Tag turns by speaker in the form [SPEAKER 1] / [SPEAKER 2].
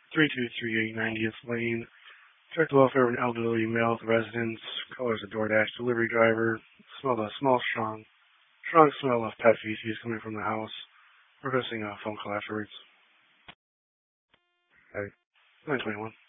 [SPEAKER 1] 3238 90th Lane. Check the welfare of an elderly male at the residence. Caller is a DoorDash delivery driver. Smelled a strong smell of pet feces coming from the house. Requesting a phone call afterwards. 921.